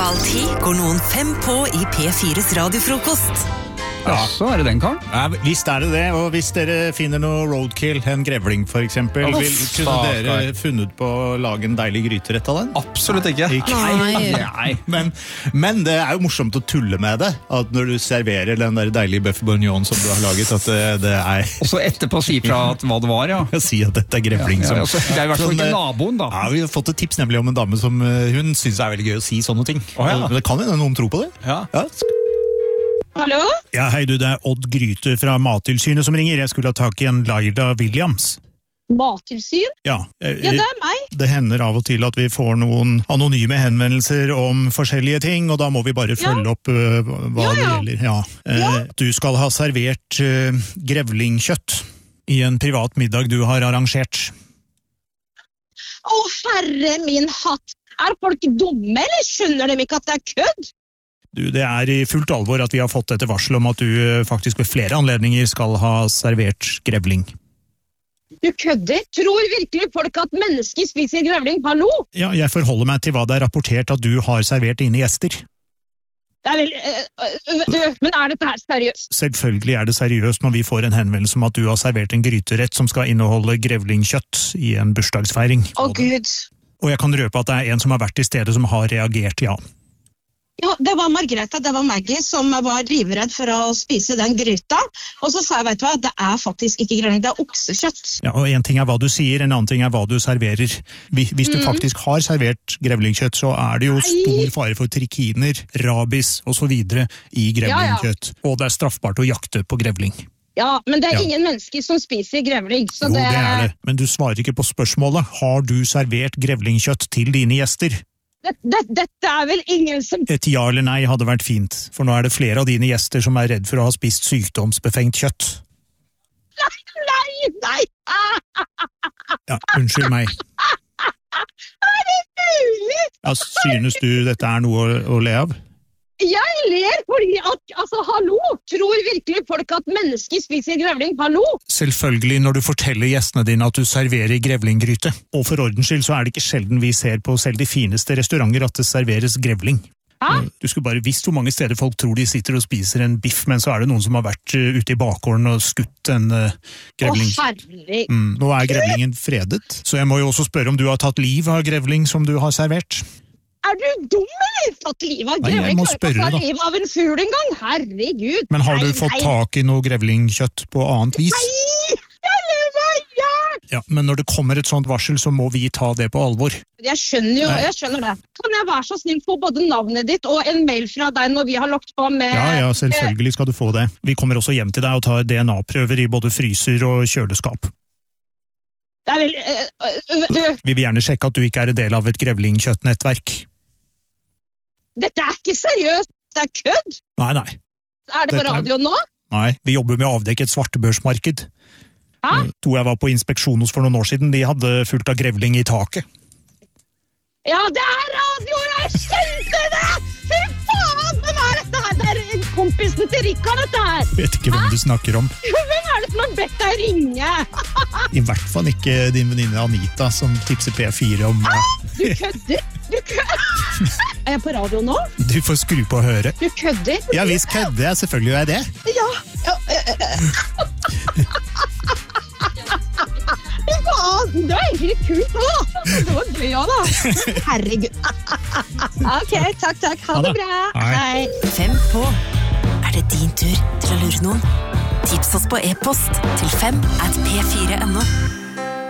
halv 10 går noen 5 på I P4s radiofrokost. Ja, så det den karen. Ja, visst det, og hvis dere finner noe roadkill, en grevling for eksempel, kunne dere funnet på å lage en deilig gryterett av den? Absolutt ikke. Nei. Men det jo morsomt å tulle med det, at når du serverer den der deilige bœuf bourguignon som du har laget, at det Og så etterpå si fra at hva det var, ja. Si at dette grevling. Ja, det I hvert fall ikke naboen, da. Ja, vi har fått et tips nemlig om en dame som hun synes veldig gøy å si sånne ting. Men det kan jo noen tro på det. Ja. Hallo? Ja, hei du, det Odd Gryte fra Mattilsynet som ringer. Jeg skulle ha tak I en Laila Williams. Mattilsyn? Ja, det meg. Det hender av og til at vi får noen anonyme henvendelser om forskjellige ting, og da må vi bare følge opp hva det gjelder. Ja. Du skal ha servert grevlingkjøtt I en privat middag du har arrangert. Å, herre min hatt! Folk dumme, eller skjønner de ikke at det kødd? Du, det I fullt alvor at vi har fått dette varsel om at du faktisk ved flere anledninger skal ha servert grevling. Du kødder? Tror virkelig folk at mennesker spiser grevling? Hallo? Ja, jeg forholder meg til hva det rapportert at du har servert dine gjester. Det vel... men dette her seriøst? Selvfølgelig det seriøst når vi får en henvendelse om at du har servert en gryterett som skal inneholde grevlingkjøtt I en bursdagsfeiring. Å, Gud. Og jeg kan røpe at det en som har vært I stedet som har reagert, ja. Ja, det var Margrethe, det var Maggie som var livredd for å spise den gryta. Og så sa jeg, vet du hva, det faktisk ikke grevling, det oksekjøtt. Ja, og en ting hva du sier, en annen ting hva du serverer. Hvis du faktisk har servert grevlingkjøtt, så det jo stor fare for trikiner, rabies og så videre I grevlingkjøtt. Og det straffbart å jakte på grevling. Ja, men det ingen mennesker som spiser grevling. Så jo, det det. Men du svarer ikke på spørsmålet. Har du servert grevlingkjøtt til dine gjester? Dette vel ingen som... Et ja eller nei hadde vært fint, for nå det flere av dine gjester som redd for å ha spist sykdomsbefengt kjøtt. Nei! Ja, unnskyld meg. Det mulig? Ja, synes du dette noe å le av? Jeg ler fordi at, hallo, tror virkelig folk at mennesker spiser grevling, hallo? Selvfølgelig når du forteller gjestene dine at du serverer grevlinggryte. Og for ordens skyld så det ikke sjelden vi ser på selv de fineste restauranter at det serveres grevling. Hæ? Du skulle bare visst hvor mange steder folk tror de sitter og spiser en biff, men så det noen som har vært ute I bakgården og skutt en grevling. Å, herregud. Nå grevlingen fredet, så jeg må jo også spørre om du har tatt liv av grevling som du har servert. Du dum, eller? Tatt liv av grevling? Nei, jeg må spørre da. Liv av en fugl en gang? Herregud. Men har du fått tak I noe grevlingkjøtt på annet vis? Nei! Jeg lever, Ja, men når det kommer et sånt varsel, så må vi ta det på alvor. Jeg skjønner det. Kan jeg være så snill få både navnet ditt og en mail fra deg når vi har lagt på med... Ja, selvfølgelig skal du få det. Vi kommer også hjem til deg og tar DNA-prøver I både fryser og kjøleskap. Det vel... Vi vil gjerne sjekke at du ikke en del av et grevlingkjøttnettverk. Dette ikke seriøst, det kødd? Nei. Det på radio nå? Nei, vi jobber med å avdekke et svartebørsmarked. Hæ? Jeg var på inspeksjon hos for noen år siden, de hadde fullt av grevling I taket. Ja, det radio, jeg skjønte det! Fy faen, hvem dette her? Det kompisen til Rikard, dette her. Vet ikke hvem du snakker om. Hvem det som har bedt deg ringe? I hvert fall ikke din venninne Anita, som tipser P4 om... Du kødder? Jeg på radio nå? Du får skru på og høre. Du kødder? Ja, visst kødder jeg, selvfølgelig jeg det. Ja. Det egentlig kult da. Det var gøy også da. Herregud. Ok, takk. Ha det bra. Hei. 5 på. Det din tur til å lure noen? Tips oss på e-post til 5@p4.no.